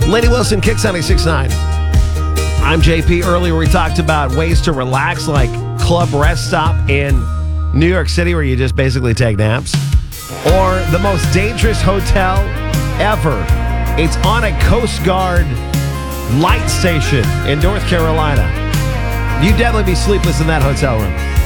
Lady Wilson, Kicks 96.9. I'm JP. Earlier we talked about ways to relax, like Club Rest Stop in New York City, where you just basically take naps. Or the most dangerous hotel ever. It's on a Coast Guard light station in North Carolina. You'd definitely be sleepless in that hotel room.